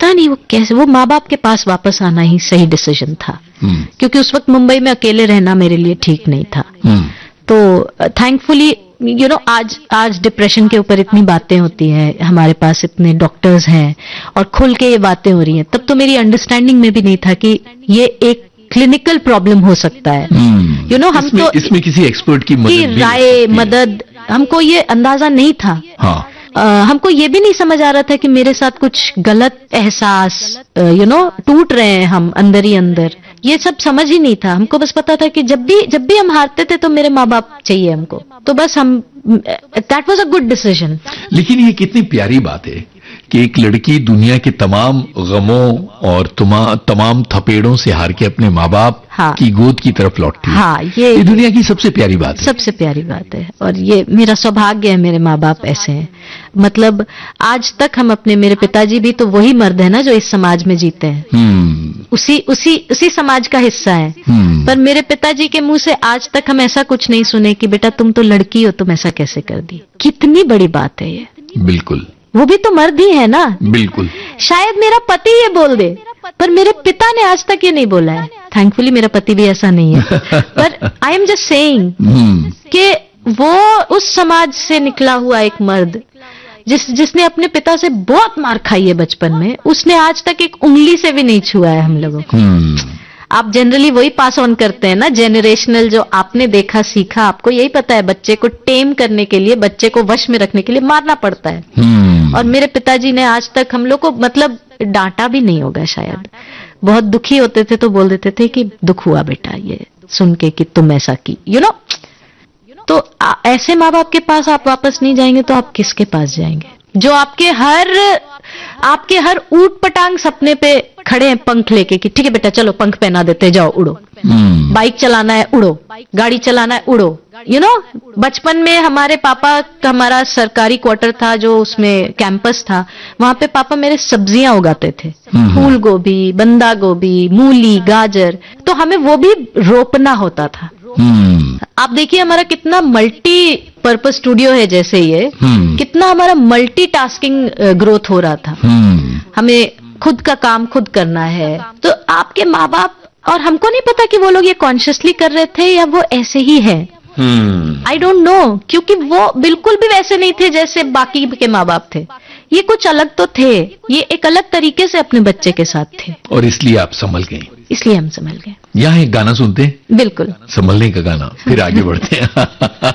पता नहीं वो कैसे, वो माँ बाप के पास वापस आना ही सही डिसीजन था, क्योंकि उस वक्त मुंबई में अकेले रहना मेरे लिए ठीक नहीं था। तो थैंकफुली आज डिप्रेशन के ऊपर इतनी बातें होती है, हमारे पास इतने डॉक्टर्स हैं और खुल के ये बातें हो रही हैं। तब तो मेरी अंडरस्टैंडिंग में भी नहीं था कि ये एक क्लिनिकल प्रॉब्लम हो सकता है। हम तो इसमें किसी एक्सपर्ट की मदद हमको ये अंदाजा नहीं था। हाँ। हमको ये भी नहीं समझ आ रहा था कि मेरे साथ कुछ गलत एहसास टूट रहे हैं हम अंदर ही अंदर, ये सब समझ ही नहीं था। हमको बस पता था कि जब भी हम हारते थे तो मेरे माँ बाप चाहिए हमको, तो बस that was a good decision. लेकिन ये कितनी प्यारी बात है कि एक लड़की दुनिया के तमाम गमों और तमाम थपेड़ों से हार के अपने माँ बाप की गोद की तरफ लौटती है। हाँ, ये दुनिया की सबसे प्यारी बात है, सबसे प्यारी बात है। और ये मेरा सौभाग्य है, मेरे माँ बाप ऐसे हैं। मतलब आज तक हम मेरे पिताजी भी तो वही मर्द है ना जो इस समाज में जीते हैं, उसी समाज का हिस्सा है। पर मेरे पिताजी के मुंह से आज तक हम ऐसा कुछ नहीं सुने कि बेटा तुम तो लड़की हो, तुम ऐसा कैसे कर दी। कितनी बड़ी बात है ये। बिल्कुल, वो भी तो मर्द ही है ना। बिल्कुल। शायद मेरा पति ये बोल दे, पर मेरे पिता ने आज तक ये नहीं बोला है। थैंकफुली मेरा पति भी ऐसा नहीं है। पर आई एम जस्ट सेइंग कि वो उस समाज से निकला हुआ एक मर्द जिसने अपने पिता से बहुत मार खाई है बचपन में, उसने आज तक एक उंगली से भी नहीं छुआ है हम लोगों को। आप जनरली वही पास ऑन करते हैं ना, जेनरेशनल, जो आपने देखा सीखा। आपको यही पता है बच्चे को टेम करने के लिए, बच्चे को वश में रखने के लिए मारना पड़ता है। और मेरे पिताजी ने आज तक हम लोग को मतलब डांटा भी नहीं होगा शायद। बहुत दुखी होते थे तो बोल देते थे कि दुख हुआ बेटा ये सुन के कि तुम ऐसा की, तो ऐसे माँ बाप के पास आप वापस नहीं जाएंगे तो आप किसके पास जाएंगे, जो आपके हर ऊट पटांग सपने पे खड़े हैं पंख लेके कि ठीक है बेटा चलो पंख पहना देते, जाओ उड़ो। बाइक चलाना है उड़ो, गाड़ी चलाना है उड़ो। बचपन में हमारे पापा का, हमारा सरकारी क्वार्टर था जो उसमें कैंपस था, वहां पे पापा मेरे सब्जियां उगाते थे, फूल गोभी, बंदा गोभी, मूली, गाजर, तो हमें वो भी रोपना होता था। आप देखिए हमारा कितना मल्टी पर्पस स्टूडियो है, जैसे ये कितना हमारा मल्टीटास्किंग ग्रोथ हो रहा था। हमें खुद का काम खुद करना है। तो आपके माँ बाप, और हमको नहीं पता कि वो लोग ये कॉन्शियसली कर रहे थे या वो ऐसे ही है। आई डोंट नो, क्योंकि वो बिल्कुल भी वैसे नहीं थे जैसे बाकी के माँ बाप थे। ये कुछ अलग तो थे, ये एक अलग तरीके से अपने बच्चे के साथ थे। और इसलिए आप संभल गए। इसलिए हम संभल गए। यहाँ एक गाना सुनते हैं, बिल्कुल, संभलने का गाना, फिर आगे बढ़ते हैं।